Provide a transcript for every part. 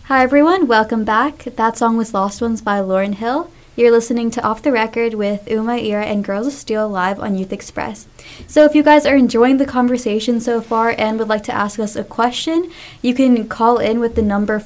Hi everyone, welcome back. That song was Lost Ones by Lauryn Hill. You're listening to Off the Record with Uma, Ira, and Girls of Steel live on Youth Express. So if you guys are enjoying the conversation so far and would like to ask us a question, you can call in with the number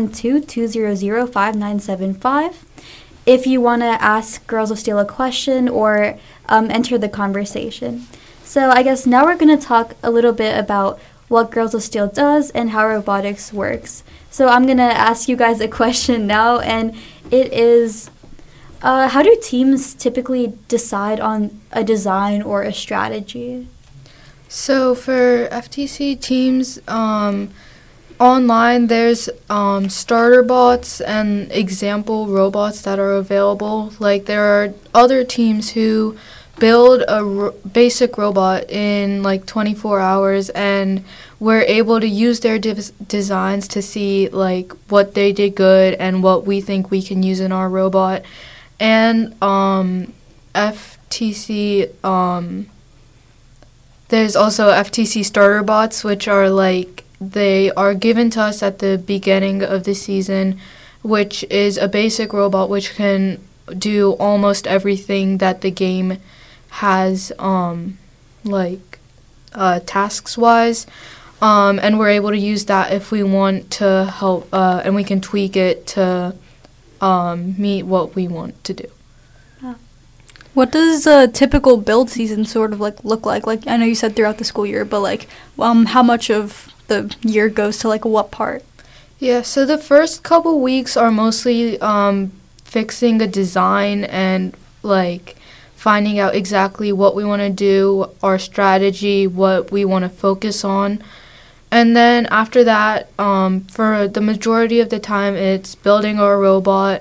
412-200-5975. If you want to ask Girls of Steel a question or enter the conversation. So I guess now we're going to talk a little bit about what Girls of Steel does and how robotics works. So I'm going to ask you guys a question now, and it is, how do teams typically decide on a design or a strategy? So for FTC teams, online there's starter bots and example robots that are available. Like there are other teams who build a basic robot in like 24 hours, and we're able to use their designs to see like what they did good and what we think we can use in our robot. And FTC, there's also FTC starter bots, which are like, they are given to us at the beginning of the season, which is a basic robot which can do almost everything that the game has, tasks-wise. And we're able to use that if we want to help, and we can tweak it to meet what we want to do. What does a typical build season sort of like look like? Like I know you said throughout the school year, but like how much of the year goes to like what part? Yeah, so the first couple weeks are mostly fixing a design and like finding out exactly what we want to do, our strategy, what we want to focus on. And then after that, for the majority of the time, it's building our robot,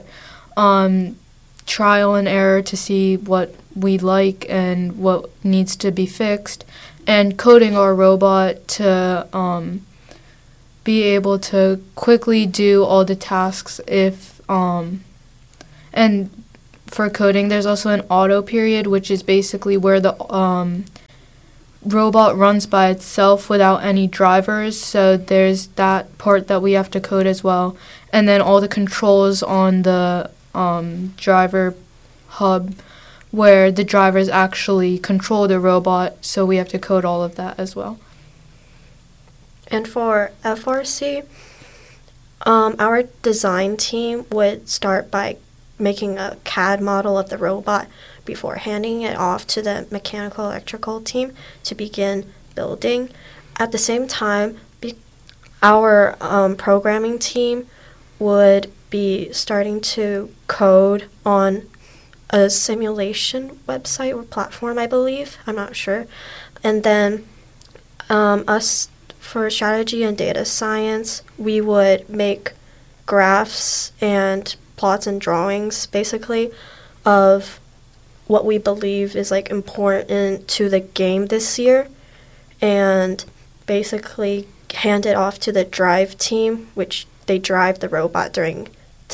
trial and error to see what we like and what needs to be fixed, and coding our robot to be able to quickly do all the tasks and for coding, there's also an auto period, which is basically where the robot runs by itself without any drivers. So there's that part that we have to code as well. And then all the controls on the driver hub where the drivers actually control the robot. So we have to code all of that as well. And for FRC, our design team would start by making a CAD model of the robot before handing it off to the mechanical electrical team to begin building. At the same time, our programming team would be starting to code on a simulation website or platform, I believe. I'm not sure. And then us, for strategy and data science, we would make graphs and plots and drawings, basically, of what we believe is like important to the game this year, and basically hand it off to the drive team, which they drive the robot during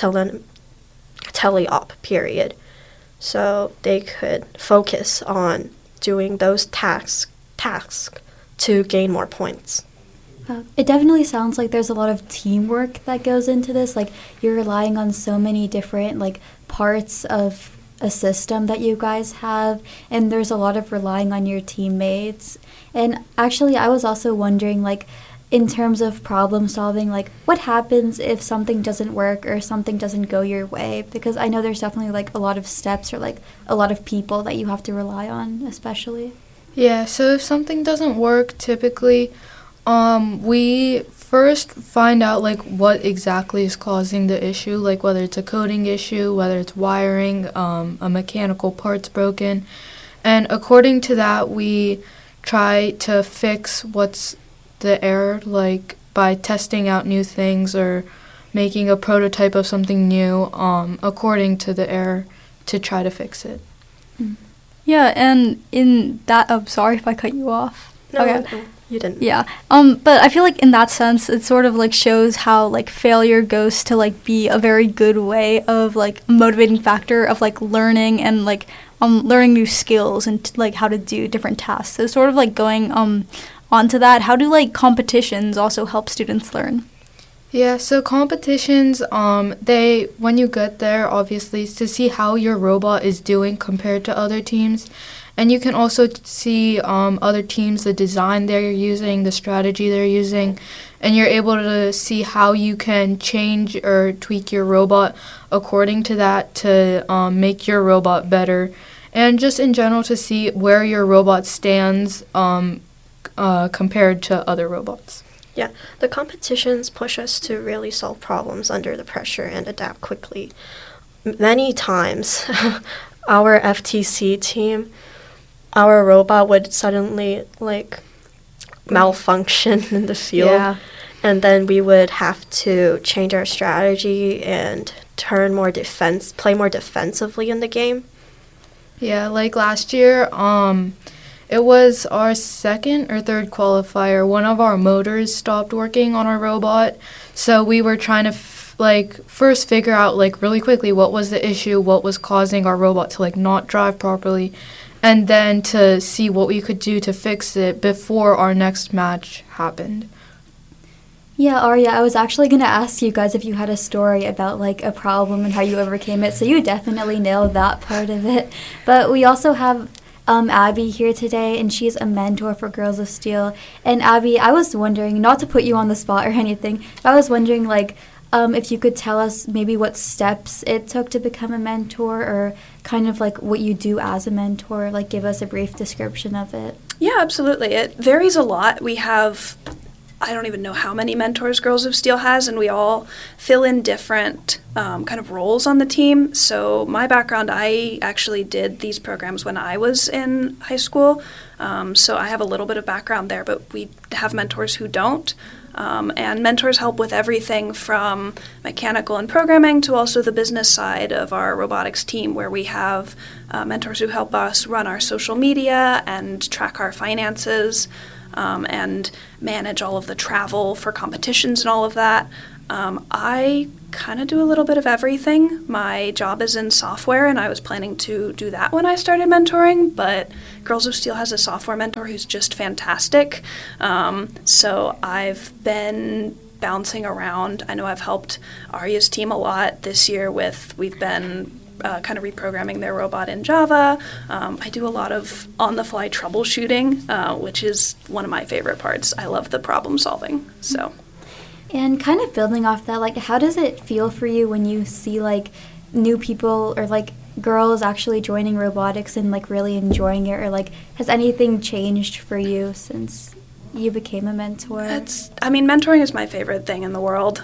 tele-op period, so they could focus on doing those tasks to gain more points. It definitely sounds like there's a lot of teamwork that goes into this. Like, you're relying on so many different, like, parts of a system that you guys have, and there's a lot of relying on your teammates. And actually, I was also wondering, like, in terms of problem solving, like, what happens if something doesn't work or something doesn't go your way? Because I know there's definitely, like, a lot of steps or, like, a lot of people that you have to rely on, especially. Yeah, so if something doesn't work, typically we first find out like what exactly is causing the issue, like whether it's a coding issue, whether it's wiring, a mechanical part's broken, and according to that we try to fix what's the error, like by testing out new things or making a prototype of something new according to the error to try to fix it. Yeah, and in that, sorry if I cut you off. No, okay. No. You didn't. Yeah. But I feel like in that sense, it sort of like shows how like failure goes to like be a very good way of like a motivating factor of like learning and like learning new skills and like how to do different tasks. So sort of like going onto that, how do like competitions also help students learn? Yeah, so competitions, they when you get there, obviously, it's to see how your robot is doing compared to other teams. And you can also see other teams, the design they're using, the strategy they're using, and you're able to see how you can change or tweak your robot according to that to make your robot better. And just in general to see where your robot stands compared to other robots. Yeah, the competitions push us to really solve problems under the pressure and adapt quickly. Many times, our FTC team, our robot would suddenly malfunction in the field. Yeah. And then we would have to change our strategy and play more defensively in the game. Yeah, like last year, it was our second or third qualifier. One of our motors stopped working on our robot, so we were trying to first figure out really quickly what was the issue, what was causing our robot to not drive properly, and then to see what we could do to fix it before our next match happened. Yeah, Arya, I was actually going to ask you guys if you had a story about a problem and how you overcame it, so you definitely nailed that part of it. But we also have Abby here today, and she's a mentor for Girls of Steel. And Abby, I was wondering, not to put you on the spot or anything, but I was wondering if you could tell us maybe what steps it took to become a mentor, or kind of what you do as a mentor, give us a brief description of it. Yeah, absolutely. It varies a lot. We have, I don't even know how many mentors Girls of Steel has, and we all fill in different kind of roles on the team. So my background, I actually did these programs when I was in high school. So I have a little bit of background there, but we have mentors who don't. And mentors help with everything from mechanical and programming to also the business side of our robotics team, where we have mentors who help us run our social media and track our finances. And manage all of the travel for competitions and all of that. I kind of do a little bit of everything. My job is in software, and I was planning to do that when I started mentoring, but Girls of Steel has a software mentor who's just fantastic. So I've been bouncing around. I know I've helped Arya's team a lot this year we've been kind of reprogramming their robot in Java. I do a lot of on-the-fly troubleshooting, which is one of my favorite parts. I love the problem solving. So, and kind of building off that, how does it feel for you when you see new people or girls actually joining robotics and really enjoying it, or has anything changed for you since you became a mentor? Mentoring is my favorite thing in the world.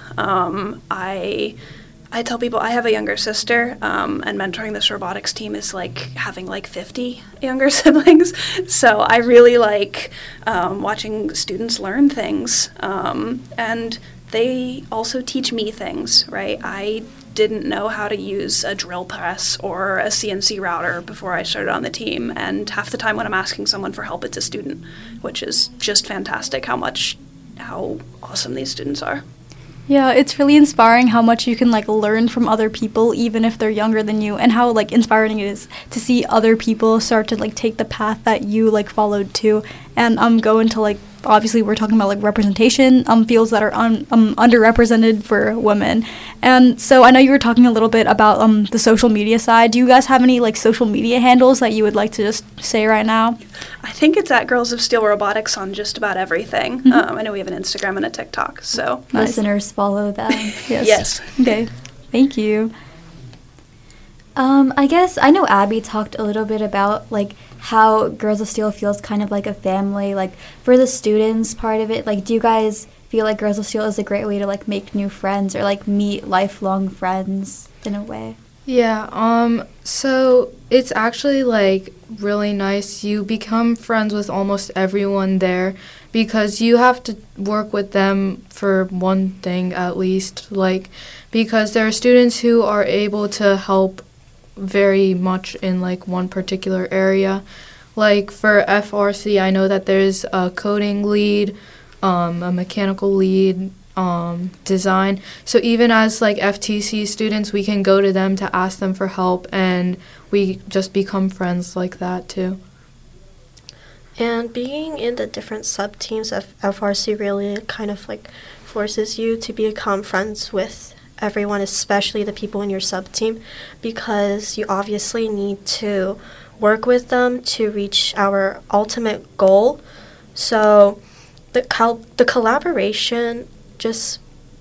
I tell people I have a younger sister, and mentoring this robotics team is like having 50 younger siblings. So I really like watching students learn things, and they also teach me things, right? I didn't know how to use a drill press or a CNC router before I started on the team, and half the time when I'm asking someone for help, it's a student, which is just fantastic how awesome these students are. Yeah, it's really inspiring how much you can learn from other people, even if they're younger than you, and how inspiring it is to see other people start to take the path that you followed too. And go into obviously we're talking about representation, fields that are underrepresented for women. And so I know you were talking a little bit about the social media side. Do you guys have any social media handles that you would like to just say right now? I think it's at Girls of Steel Robotics on just about everything. Mm-hmm. I know we have an Instagram and a TikTok, so listeners follow them. Yes. Okay. Thank you. I guess I know Abby talked a little bit about how Girls of Steel feels kind of like a family. For the students part of it, do you guys feel like Girls of Steel is a great way to make new friends or meet lifelong friends in a way? Yeah, so it's actually really nice. You become friends with almost everyone there because you have to work with them for one thing at least, because there are students who are able to help very much in one particular area. For FRC, I know that there's a coding lead, a mechanical lead, design. So even as FTC students, we can go to them to ask them for help, and we just become friends like that too. And being in the different sub-teams of FRC really kind of forces you to become friends with everyone, especially the people in your sub-team, because you obviously need to work with them to reach our ultimate goal. So the collaboration just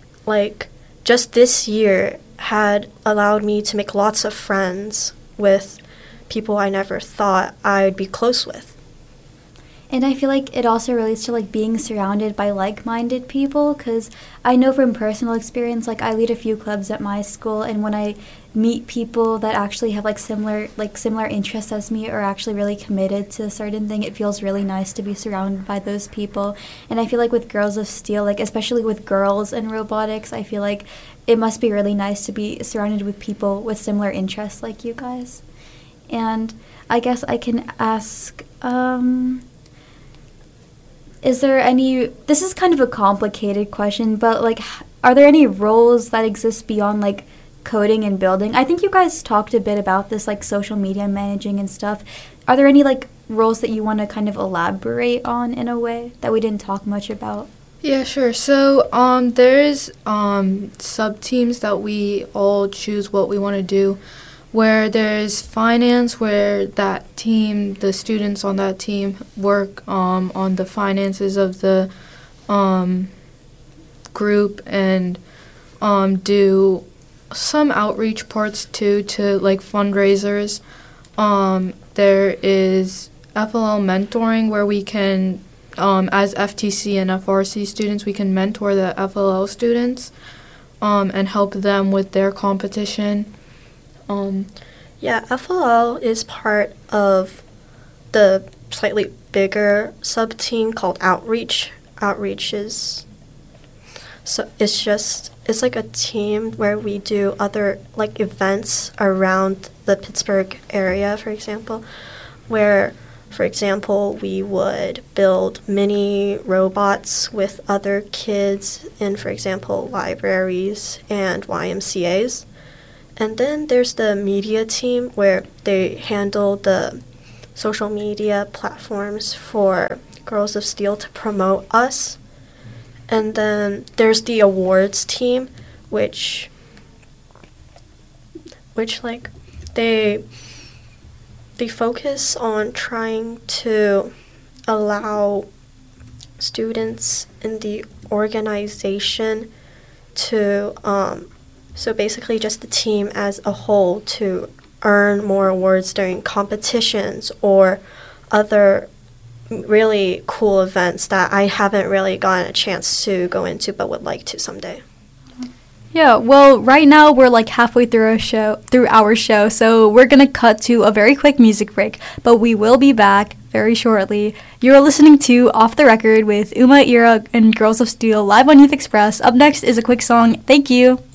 this year had allowed me to make lots of friends with people I never thought I'd be close with. And I feel like it also relates to like being surrounded by like-minded people, because I know from personal experience, like I lead a few clubs at my school, and when I meet people that actually have like similar interests as me or actually really committed to a certain thing, it feels really nice to be surrounded by those people. And I feel like with Girls of Steel, like especially with girls in robotics, I feel like it must be really nice to be surrounded with people with similar interests like you guys. And I guess I can ask, is there any, this is kind of a complicated question, but like, are there any roles that exist beyond like coding and building? I think you guys talked a bit about this, like social media managing and stuff. Are there any like roles that you want to kind of elaborate on in a way that we didn't talk much about? Yeah, sure. So there's sub-teams that we all choose what we want to do, where there's finance, where that team, the students on that team work on the finances of the group and do some outreach parts too to like fundraisers. There is FLL mentoring, where we can, as FTC and FRC students, we can mentor the FLL students and help them with their competition. FLL is part of the slightly bigger sub-team called Outreach. Outreach is, so it's like a team where we do other like events around the Pittsburgh area, for example, where, for example, we would build mini robots with other kids in, for example, libraries and YMCAs. And then there's the media team, where they handle the social media platforms for Girls of Steel to promote us. And then there's the awards team, which like they focus on trying to allow students in the organization to so basically just the team as a whole to earn more awards during competitions or other really cool events that I haven't really gotten a chance to go into but would like to someday. Yeah, well, right now we're like halfway through our show, so we're going to cut to a very quick music break, but we will be back very shortly. You're listening to Off the Record with Uma, Ira, and Girls of Steel live on Youth Express. Up next is a quick song. Thank you.